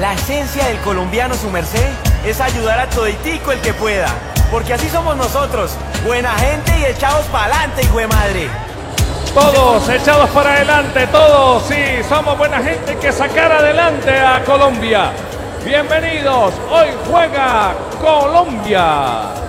La esencia del colombiano, su merced, es ayudar a toditico el que pueda. Porque así somos nosotros, buena gente y echados pa'lante, hijo de madre. Todos echados para adelante, todos, sí, somos buena gente que sacar adelante a Colombia. Bienvenidos, hoy juega Colombia.